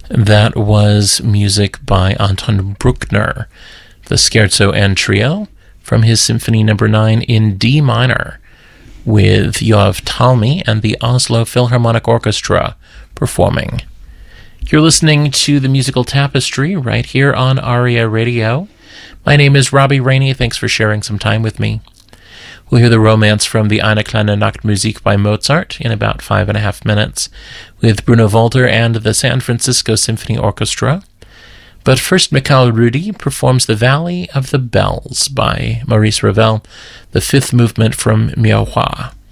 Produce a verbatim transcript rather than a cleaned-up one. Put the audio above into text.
That was music by Anton Bruckner, the Scherzo and Trio, from his Symphony Number nine in D minor, with Yoav Talmi and the Oslo Philharmonic Orchestra performing. You're listening to The Musical Tapestry right here on ARIA Radio. My name is Robbie Rainey. Thanks for sharing some time with me. We'll hear the Romance from the Eine kleine Nachtmusik by Mozart in about five and a half minutes with Bruno Walter and the San Francisco Symphony Orchestra. But first, Mikhail Rudi performs The Valley of the Bells by Maurice Ravel, the fifth movement from Mirepoix.